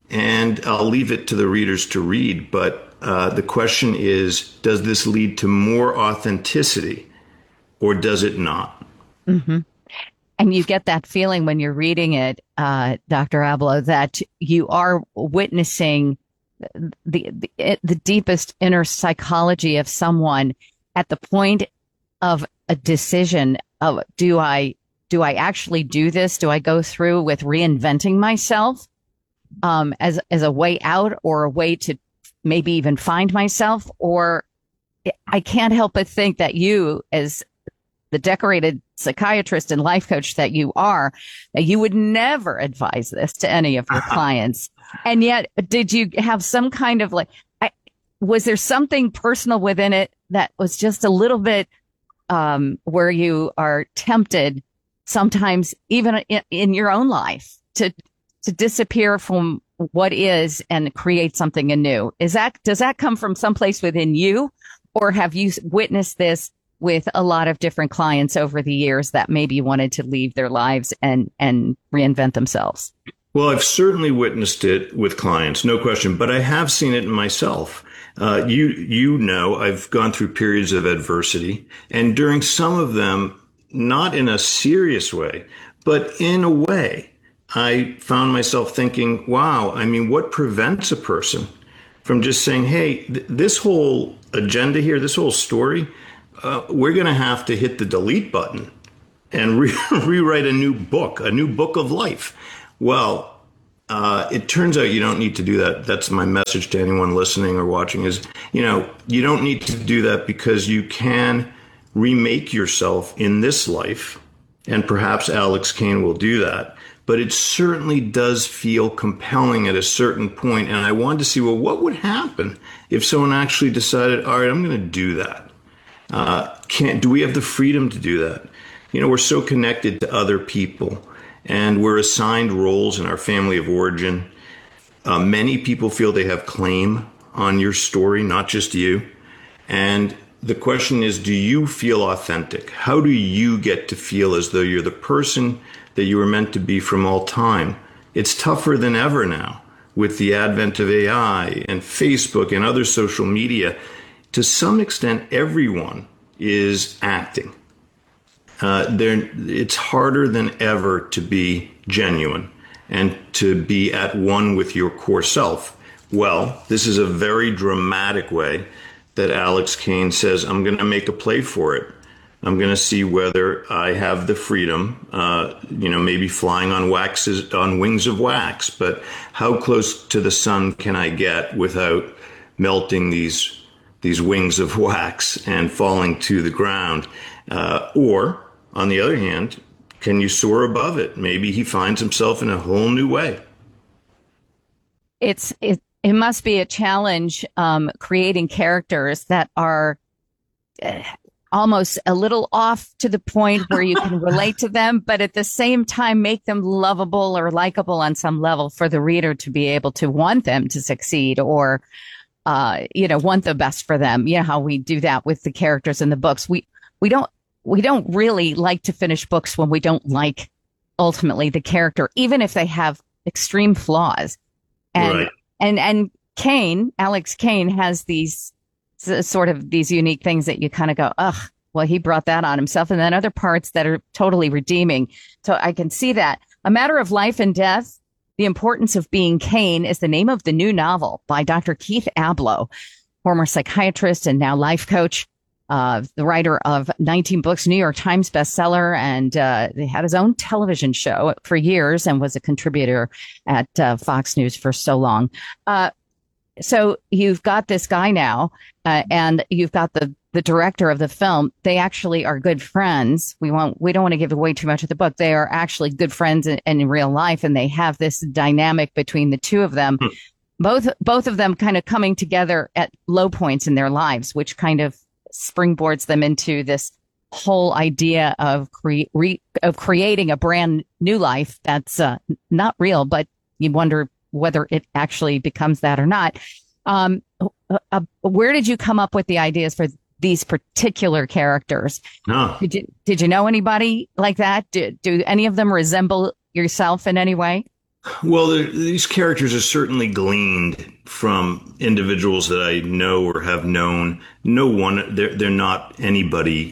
R: And I'll leave it to the readers to read. But uh, the question is, does this lead to more authenticity or does it not?
Q: Mm-hmm. and you get that feeling when you're reading it, uh, Doctor Ablow, that you are witnessing the, the the deepest inner psychology of someone at the point of a decision of, do I do I actually do this? Do I go through with reinventing myself um, as as a way out, or a way to maybe even find myself? Or I can't help but think that you, as the decorated psychiatrist and life coach that you are, that you would never advise this to any of your clients. And yet, did you have some kind of like, I, was there something personal within it that was just a little bit um, where you are tempted sometimes, even in, in your own life, to to disappear from what is and create something anew? Is that, does that come from someplace within you, or have you witnessed this with a lot of different clients over the years that maybe wanted to leave their lives and, and reinvent themselves?
R: Well, I've certainly witnessed it with clients, no question, but I have seen it in myself. Uh, you, you know, I've gone through periods of adversity, and during some of them, not in a serious way, but in a way, I found myself thinking, wow, I mean, what prevents a person from just saying, hey, th- this whole agenda here, this whole story, uh, we're going to have to hit the delete button and re- rewrite a new book, a new book of life. Well, uh, it turns out you don't need to do that. That's my message to anyone listening or watching is, you know, you don't need to do that, because you can remake yourself in this life. And perhaps Alex Kane will do that. But it certainly does feel compelling at a certain point. And I wanted to see, well, what would happen if someone actually decided, all right, I'm going to do that? Uh, can't, do we have the freedom to do that? You know, we're so connected to other people, and we're assigned roles in our family of origin. Uh, many people feel they have claim on your story, not just you. And the question is, do you feel authentic? How do you get to feel as though you're the person that you were meant to be from all time? It's tougher than ever now with the advent of A I and Facebook and other social media. To some extent, everyone is acting. Uh, it's harder than ever to be genuine and to be at one with your core self. Well, this is a very dramatic way that Alex Kane says, I'm going to make a play for it. I'm going to see whether I have the freedom, uh, you know, maybe flying on waxes, on wings of wax, but how close to the sun can I get without melting these these wings of wax and falling to the ground? Uh, or, on the other hand, can you soar above it? Maybe he finds himself in a whole new way.
Q: It's it, it must be a challenge um, creating characters that are Uh, almost a little off to the point where you can relate to them, but at the same time make them lovable or likable on some level for the reader to be able to want them to succeed, or, uh, you know, want the best for them. You know how we do that with the characters in the books. We, we don't, we don't really like to finish books when we don't like ultimately the character, even if they have extreme flaws. And, right. and, and Kane, Alex Kane has these sort of these unique things that you kind of go, ugh, well, he brought that on himself. And then other parts that are totally redeeming. So I can see that. A Matter of Life and Death, The Importance of Being Kane is the name of the new novel by Doctor Keith Ablow, former psychiatrist and now life coach, uh, the writer of nineteen books, New York Times bestseller, and uh, he had his own television show for years and was a contributor at uh, Fox News for so long. Uh, So you've got this guy now, uh, and you've got the, the director of the film. They actually are good friends. We won't, we don't want to give away too much of the book. They are actually good friends in, in real life, and they have this dynamic between the two of them. Hmm. Both, both of them kind of coming together at low points in their lives, which kind of springboards them into this whole idea of cre- re- of creating a brand new life that's uh, not real, but you wonder whether it actually becomes that or not. Um, uh, where did you come up with the ideas for these particular characters?
R: No.
Q: Did you, did you know anybody like that? Do, do any of them resemble yourself in any way?
R: Well, these characters are certainly gleaned from individuals that I know or have known. No one, they're, they're not anybody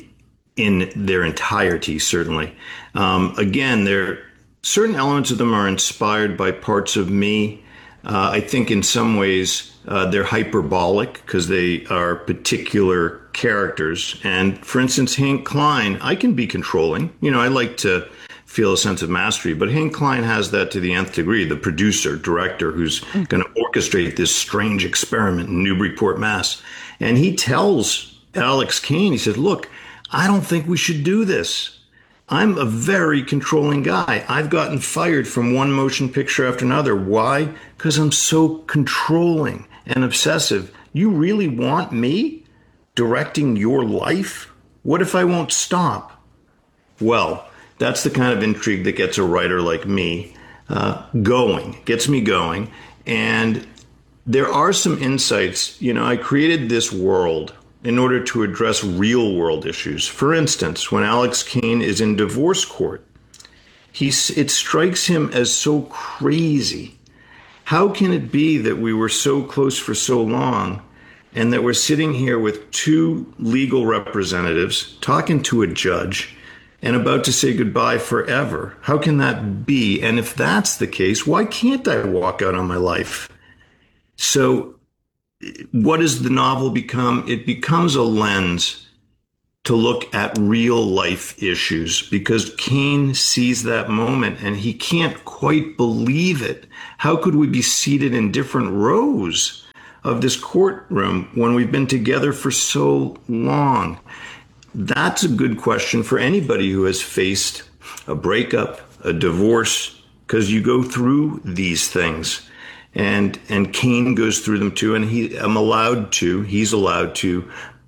R: in their entirety, certainly. Um, again, there certain elements of them are inspired by parts of me. Uh, I think in some ways uh, they're hyperbolic because they are particular characters. And for instance, Hank Klein, I can be controlling. You know, I like to feel a sense of mastery, but Hank Klein has that to the nth degree, the producer, director who's mm. going to orchestrate this strange experiment in Newburyport, Mass. And he tells Alex Kane, he says, look, I don't think we should do this. I'm a very controlling guy. I've gotten fired from one motion picture after another. Why? Because I'm so controlling and obsessive. You really want me directing your life? What if I won't stop? Well, that's the kind of intrigue that gets a writer like me uh, going, gets me going. And there are some insights. You know, I created this world in order to address real world issues. For instance, when Alex Kane is in divorce court, he's, it strikes him as so crazy. How can it be that we were so close for so long and that we're sitting here with two legal representatives talking to a judge and about to say goodbye forever? How can that be? And if that's the case, why can't I walk out on my life? So what does the novel become? It becomes a lens to look at real life issues because Kane sees that moment and he can't quite believe it. How could we be seated in different rows of this courtroom when we've been together for so long? That's a good question for anybody who has faced a breakup, a divorce, because you go through these things. And and Kane goes through them too, and he I'm allowed to, he's allowed to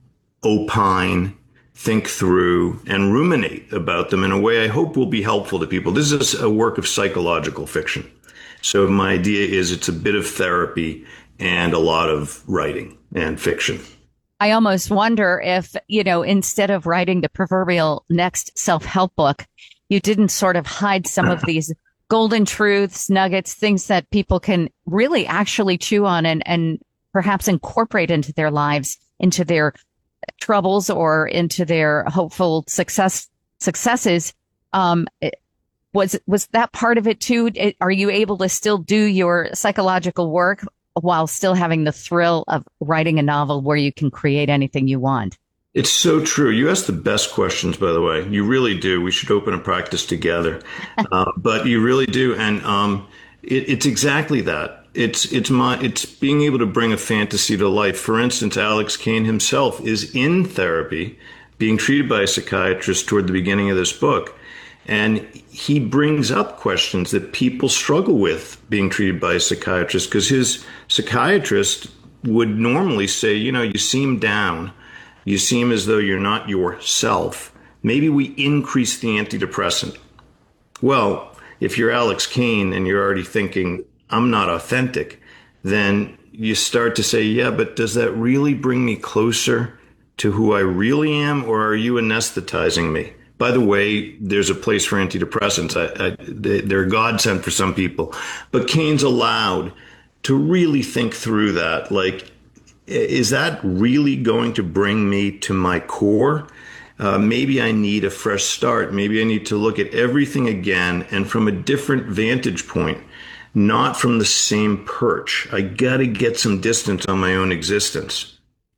R: opine, think through, and ruminate about them in a way I hope will be helpful to people. This is a work of psychological fiction. So my idea is it's a bit of therapy and a lot of writing and fiction.
Q: I almost wonder if, you know, instead of writing the proverbial next self-help book, you didn't sort of hide some of these golden truths, nuggets, things that people can really actually chew on and, and perhaps incorporate into their lives, into their troubles or into their hopeful success successes. Um, was, was that part of it too? It, are you able to still do your psychological work while still having the thrill of writing a novel where you can create anything you want?
R: It's so true. You ask the best questions, by the way. You really do. We should open a practice together. Uh, but you really do. And um, it, it's exactly that. It's it's my it's being able to bring a fantasy to life. For instance, Alex Kane himself is in therapy, being treated by a psychiatrist toward the beginning of this book. And he brings up questions that people struggle with being treated by a psychiatrist, because his psychiatrist would normally say, you know, you seem down. You seem as though you're not yourself. Maybe we increase the antidepressant. Well, if you're Alex Kane and you're already thinking, I'm not authentic, then you start to say, yeah, but does that really bring me closer to who I really am, or are you anesthetizing me? By the way, there's a place for antidepressants. I, I, they're godsend for some people. But Kane's allowed to really think through that, like, is that really going to bring me to my core? Uh, maybe I need a fresh start. Maybe I need to look at everything again and from a different vantage point, not from the same perch. I got to get some distance on my own existence.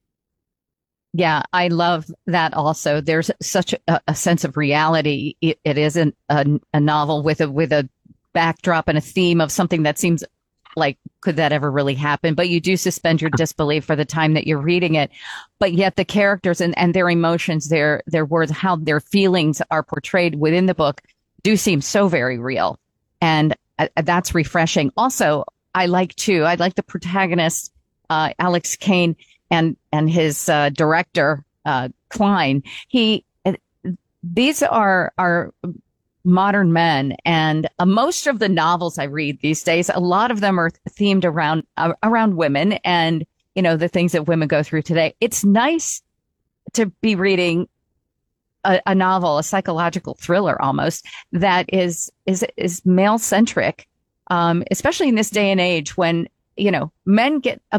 Q: Yeah, I love that also. There's such a, a sense of reality. It, it isn't a, a novel with a with a backdrop and a theme of something that seems like, could that ever really happen? But you do suspend your disbelief for the time that you're reading it. But yet the characters and, and their emotions, their their words, how their feelings are portrayed within the book do seem so very real. And uh, that's refreshing. Also, I like, too, I like the protagonist, uh, Alex Kane, and and his uh, director, uh, Klein. He uh, these are are modern men, and uh, most of the novels I read these days, a lot of them are themed around uh, around women and, you know, the things that women go through today. It's nice to be reading a, a novel, a psychological thriller almost, that is is is male centric, um, especially in this day and age when, you know, men get a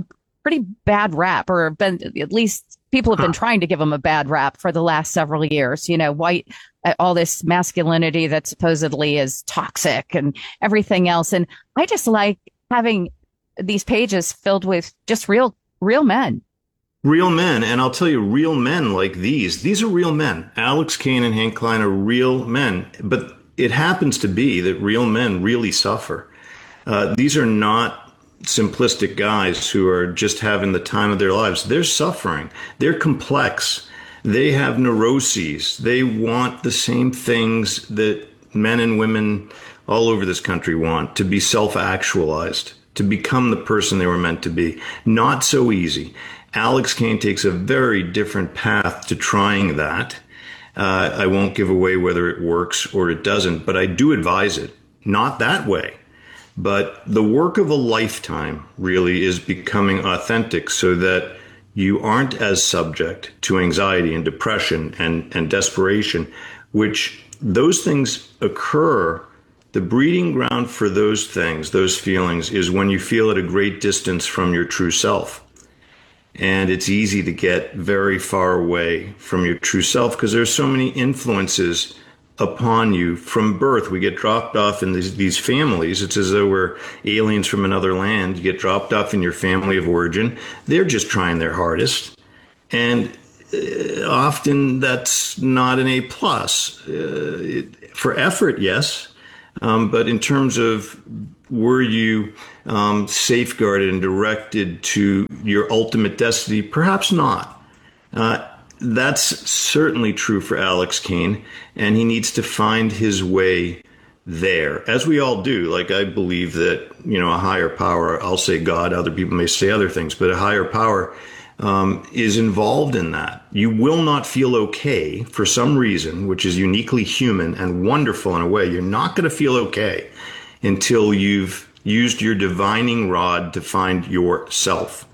Q: pretty bad rap, or been, at least people have been huh. trying to give him a bad rap for the last several years. You know, white, uh, all this masculinity that supposedly is toxic and everything else. And I just like having these pages filled with just real, real men.
R: Real men. And I'll tell you, real men like these, these are real men. Alex Kane and Hank Klein are real men. But it happens to be that real men really suffer. Uh, these are not simplistic guys who are just having the time of their lives. They're suffering. They're complex. They have neuroses. They want the same things that men and women all over this country want: to be self-actualized, to become the person they were meant to be. Not so easy. Alex Kane takes a very different path to trying that. Uh, I won't give away whether it works or it doesn't, but I do advise it. Not that way. But the work of a lifetime really is becoming authentic so that you aren't as subject to anxiety and depression and, and desperation, which those things occur. The breeding ground for those things, those feelings, is when you feel at a great distance from your true self. And it's easy to get very far away from your true self because there's so many influences upon you from birth. We get dropped off in these, these families. It's as though we're aliens from another land. You get dropped off in your family of origin. They're just trying their hardest. And uh, often that's not an A plus. Uh, it, for effort, yes. Um, but in terms of were you um, safeguarded and directed to your ultimate destiny, perhaps not. Uh, That's certainly true for Alex Kane, and he needs to find his way there, as we all do. Like, I believe that, you know, a higher power, I'll say God, other people may say other things, but a higher power um, is involved in that. You will not feel okay for some reason, which is uniquely human and wonderful in a way. You're not going to feel okay until you've used your divining rod to find yourself.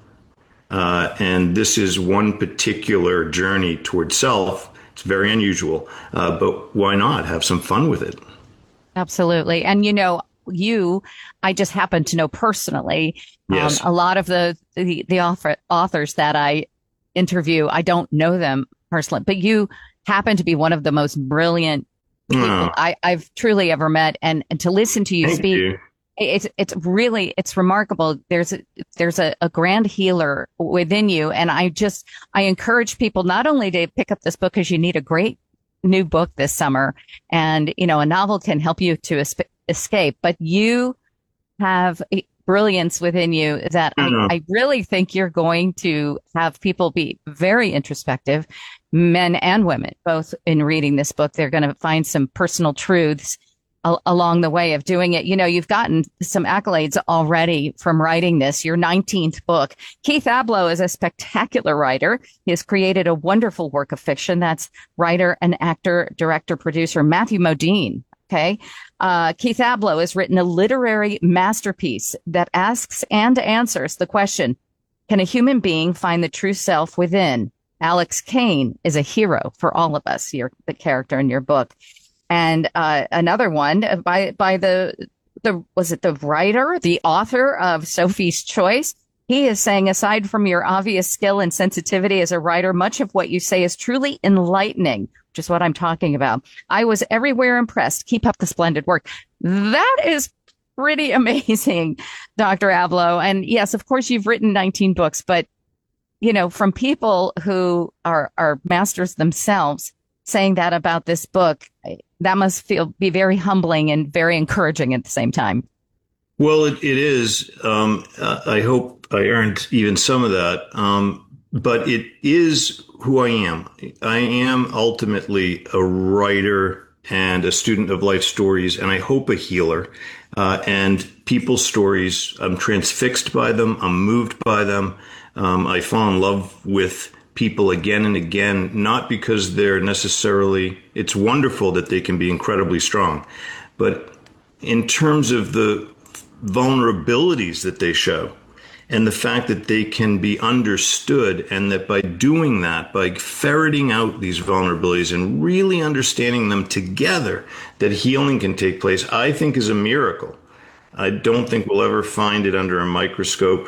R: Uh, and this is one particular journey toward self. It's very unusual, uh, but why not have some fun with it?
Q: Absolutely. And, you know, you, I just happen to know personally,
R: yes.
Q: um, a lot of the, the, the author, authors that I interview, I don't know them personally, but you happen to be one of the most brilliant people
R: oh.
Q: I, I've truly ever met. And, and to listen to you
R: Thank
Q: speak,
R: you.
Q: It's it's really it's remarkable. There's a, there's a, a grand healer within you, and I just I encourage people not only to pick up this book because you need a great new book this summer, and you know a novel can help you to esp- escape, but you have a brilliance within you that
R: mm-hmm.
Q: I, I really think you're going to have people be very introspective, men and women, both in reading this book. They're going to find some personal truths along the way of doing it. You know, you've gotten some accolades already from writing this, your nineteenth book. Keith Ablow is a spectacular writer. He has created a wonderful work of fiction. That's writer and actor, director, producer Matthew Modine. Okay. Uh, Keith Ablow has written a literary masterpiece that asks and answers the question, can a human being find the true self within? Alex Kane is a hero for all of us, your, the character in your book. And uh, another one by by the the was it the writer, the author of Sophie's Choice. He is saying, aside from your obvious skill and sensitivity as a writer, much of what you say is truly enlightening, which is what I'm talking about. I was everywhere impressed. Keep up the splendid work. That is pretty amazing, Doctor Ablow. And yes, of course, you've written nineteen books, but you know, from people who are are masters themselves, saying that about this book, that must feel be very humbling and very encouraging at the same time.
R: Well, it, it is. Um, I hope I earned even some of that. Um, but it is who I am. I am ultimately a writer and a student of life stories, and I hope a healer. Uh, and people's stories, I'm transfixed by them. I'm moved by them. Um, I fall in love with people again and again, not because they're necessarily, it's wonderful that they can be incredibly strong, but in terms of the vulnerabilities that they show and the fact that they can be understood, and that by doing that, by ferreting out these vulnerabilities and really understanding them together, that healing can take place, I think is a miracle. I don't think we'll ever find it under a microscope.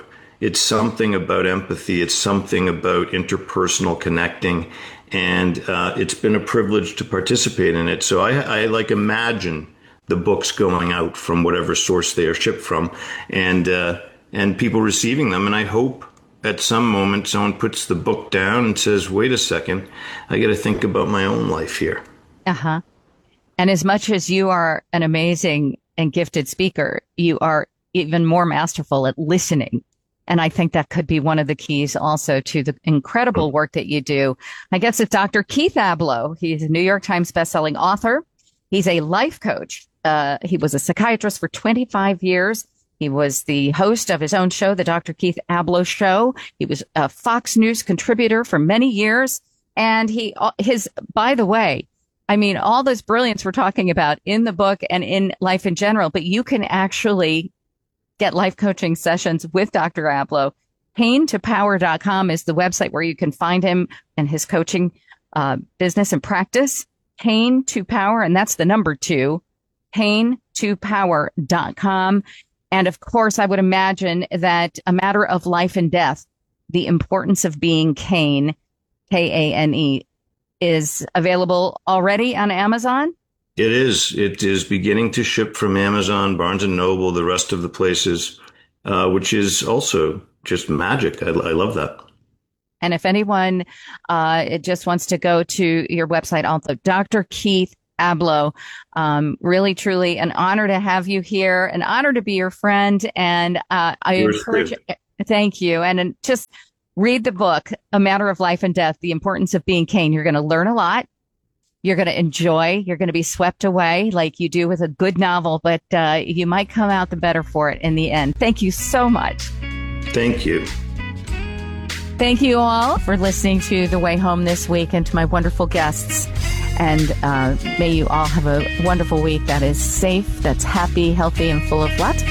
R: it's something about empathy. It's something about interpersonal connecting. And uh, it's been a privilege to participate in it. So I, I like imagine the books going out from whatever source they are shipped from, and uh, and people receiving them. And I hope at some moment someone puts the book down and says, wait a second, I got to think about my own life here.
Q: Uh-huh. And as much as you are an amazing and gifted speaker, you are even more masterful at listening. And I think that could be one of the keys also to the incredible work that you do. I guess it's Doctor Keith Ablow. He's a New York Times bestselling author. He's a life coach. Uh, he was a psychiatrist for twenty-five years. He was the host of his own show, The Doctor Keith Ablow Show. He was a Fox News contributor for many years. And he, his, by the way, I mean, all this brilliance we're talking about in the book and in life in general, but you can actually get life coaching sessions with Doctor Ablow. pain to power dot com is the website where you can find him and his coaching uh, business and practice. Pain to Power, and that's the number two, pain to power dot com. And of course, I would imagine that A Matter of Life and Death, The Importance of Being Kane, K A N E, is available already on Amazon.
R: It is. It is beginning to ship from Amazon, Barnes and Noble, the rest of the places, uh, which is also just magic. I, I love that.
Q: And if anyone uh, it just wants to go to your website, also, Doctor Keith Ablow, um, really, truly an honor to have you here, an honor to be your friend. And uh, I
R: Yours
Q: encourage
R: too.
Q: you. Thank you. And, and just read the book, A Matter of Life and Death, The Importance of Being Kane. You're going to learn a lot. You're going to enjoy. You're going to be swept away like you do with a good novel, but uh, you might come out the better for it in the end. Thank you so much.
R: Thank you.
Q: Thank you all for listening to The Way Home this week and to my wonderful guests. And uh, may you all have a wonderful week that is safe, that's happy, healthy, and full of what?